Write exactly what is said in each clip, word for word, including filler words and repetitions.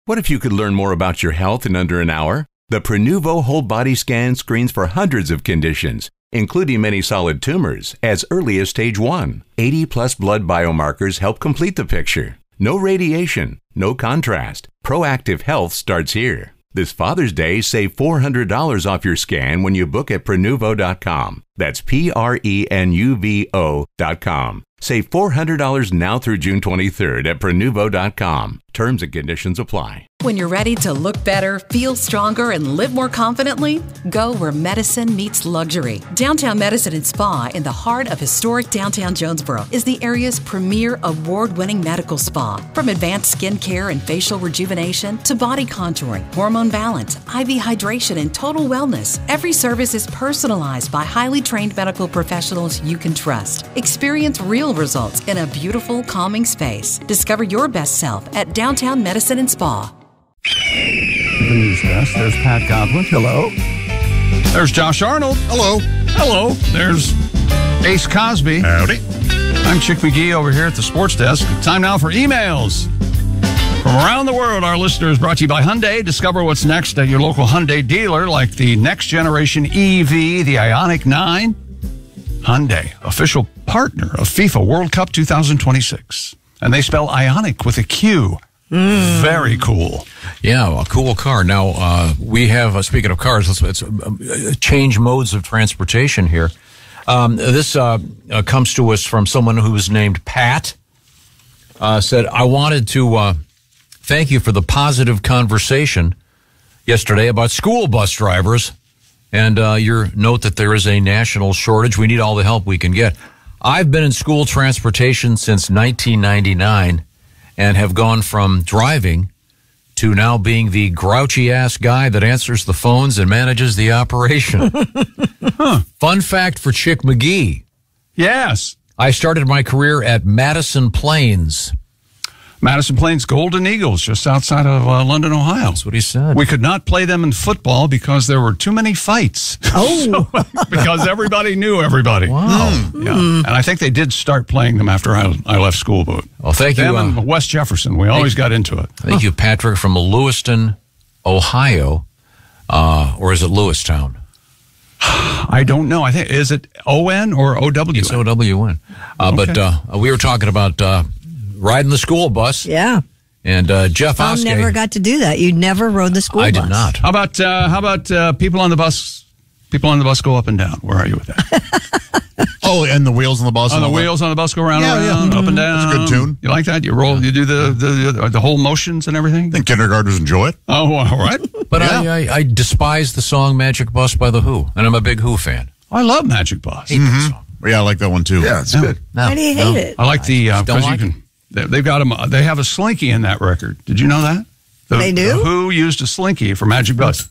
What if you could learn more about your health in under an hour? The Prenuvo Whole Body Scan screens for hundreds of conditions, including many solid tumors, as early as stage one. eighty plus blood biomarkers help complete the picture. No radiation, no contrast. Proactive health starts here. This Father's Day, save four hundred dollars off your scan when you book at Prenuvo dot com. That's P R E N U V O dot com. Save four hundred dollars now through June twenty-third at Prenuvo dot com. Terms and conditions apply. When you're ready to look better, feel stronger, and live more confidently, go where medicine meets luxury. Downtown Medicine and Spa in the heart of historic downtown Jonesboro is the area's premier award-winning medical spa. From advanced skin care and facial rejuvenation to body contouring, hormone balance, I V hydration, and total wellness, every service is personalized by highly trained medical professionals you can trust. Experience real results in a beautiful, calming space. Discover your best self at Downtown Medicine and Spa. The news desk. There's Pat Godwin. Hello. There's Josh Arnold. Hello. Hello. There's Ace Cosby. Howdy. I'm Chick McGee over here at the sports desk. Time now for emails from around the world. Our listeners, brought to you by Hyundai. Discover what's next at your local Hyundai dealer, like the next generation E V, the Ioniq nine. Hyundai, official partner of FIFA World Cup twenty twenty-six. And they spell Ioniq with a Q. Mm. Very cool. Yeah, a cool car. Now, uh, we have, uh, speaking of cars, let's, let's uh, change modes of transportation here. Um, this uh, uh, comes to us from someone who was named Pat. Uh, said, I wanted to uh, thank you for the positive conversation yesterday about school bus drivers and uh, your note that there is a national shortage. We need all the help we can get. I've been in school transportation since nineteen ninety-nine. And have gone from driving to now being the grouchy-ass guy that answers the phones and manages the operation. Huh. Fun fact for Chick McGee. Yes. I started my career at Madison Plains. Madison Plains Golden Eagles, just outside of uh, London, Ohio. That's what he said. We could not play them in football because there were too many fights. Oh. So, because everybody knew everybody. Wow. Mm. Yeah. Mm. And I think they did start playing them after I, I left school. But well, thank them you. Them uh, and West Jefferson, we always got into it. Thank huh. you, Patrick, from Lewiston, Ohio. Uh, or is it Lewistown? I don't know. I think, is it O N or O W N? It's O W N. Uh, okay. But uh, we were talking about... Uh, riding the school bus. Yeah. And uh, Jeff Tom Oskey. never got to do that. You never rode the school I bus. I did not. How about uh, how about uh, people on the bus? People on the bus go up and down. Where are you with that? Oh, and the wheels on the bus. On the all wheels that. on the bus go round, yeah, around, yeah. up and down. That's a good tune. You like that? You roll. You do the the the whole motions and everything. I think kindergartners enjoy it. Oh, all right. But yeah. I, I I despise the song "Magic Bus" by the Who, and I'm a big Who fan. I love Magic Bus. I hate mm-hmm. that song. Yeah, I like that one too. Yeah, it's no. good. No, Why do you hate no. it? I like the because uh, like you can. They've got them. They have a slinky in that record. Did you know that? The, they do? The Who used a slinky for Magic Bus.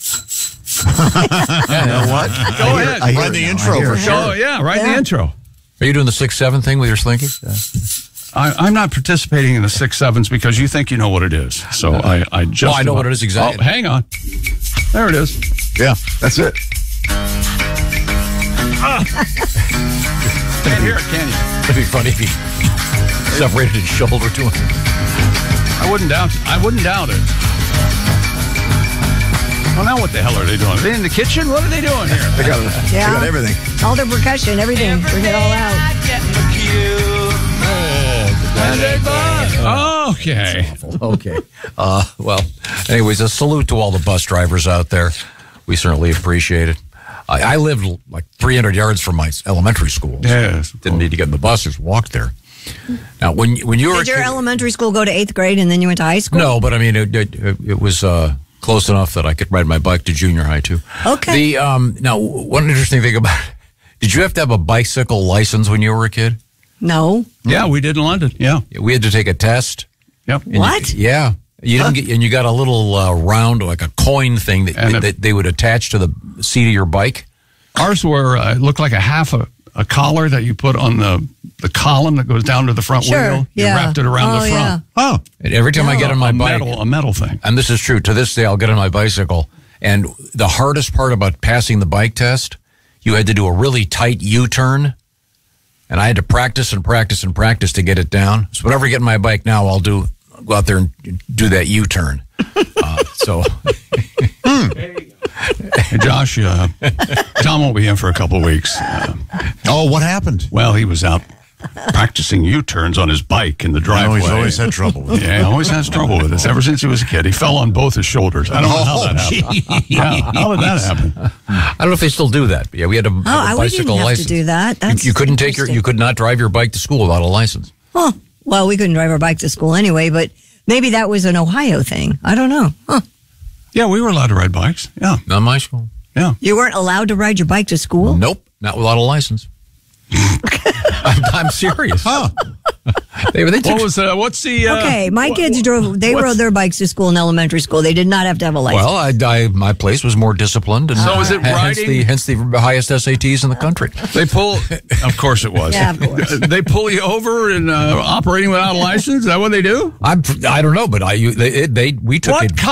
Yeah, you know what? Go I ahead. I Write the it intro for sure. Oh, yeah, write Yeah. the intro. Are you doing the six seven thing with your slinky? Yeah. I, I'm not participating in the six sevens because you think you know what it is. So I, I just. Oh, I know what it is exactly. Oh, hang on. There it is. Yeah. That's it. Ah. Can't hear it, can you? It'd be funny if he separated his shoulder to him. I wouldn't doubt. I wouldn't doubt it. Well, now what the hell are they doing? Are they in the kitchen? What are they doing here? They got, Yeah. they got everything. All the percussion, everything. Bring it all out. Oh, okay. Okay. Uh, well, anyways, a salute to all the bus drivers out there. We certainly appreciate it. I, I lived like three hundred yards from my elementary school. So Yes. didn't need to get in the bus, just walked there. Now, when when you were Did a your kid, elementary school go to eighth grade and then you went to high school? no, but I mean, it, it, it was uh, close enough that I could ride my bike to junior high too. Okay. The um, now, one interesting thing about it, did you have to have a bicycle license when you were a kid? No. Yeah, we did in London. Yeah. We had to take a test. Yep. And you- What? yeah. You didn't get, and you got a little uh, round, like a coin thing that, And that, a- that they would attach to the seat of your bike. Ours were uh, it looked like a half a, a collar that you put on the the column that goes down to the front Sure, wheel. You yeah. wrapped it around Oh, the front. yeah. Oh, And every time I get on my a bike, metal a metal thing. and this is true, to this day, I'll get on my bicycle, and the hardest part about passing the bike test, you had to do a really tight U-turn, and I had to practice and practice and practice to get it down. So whenever I get on my bike now, I'll do go out there and do that U-turn. Uh, so, Hey, Josh, uh, Tom won't be in for a couple of weeks. Uh, Oh, what happened? well, he was out practicing U-turns on his bike in the I know driveway. he's always had trouble with it. Yeah, he always has trouble with this. Ever since he was a kid, he fell on both his shoulders. I don't know how that Oh, happened. Yeah, how did that happen? I don't know if they still do that. But yeah, we had a, Oh, have a I we bicycle didn't have license. to do that. You, That's you couldn't take your, interesting. you could not drive your bike to school without a license. Huh. Well, we couldn't drive our bike to school anyway, but maybe that was an Ohio thing. I don't know. Huh. Yeah, we were allowed to ride bikes. Yeah, Not my school. yeah. You weren't allowed to ride your bike to school? Nope, not without a license. I'm, I'm serious. Huh. They, they took, What was uh, what's the uh, Okay, my what- kids drove. They what's- rode their bikes to school in elementary school. They did not have to have a license. well, I, I, my place was more disciplined, and So is it hence riding? the hence the highest S A Ts in the country. They pull. Of course it was. Yeah, of course. They pull you over and uh, operating without a license. Is that what they do? I'm I don't know, but I you, they they we took What it.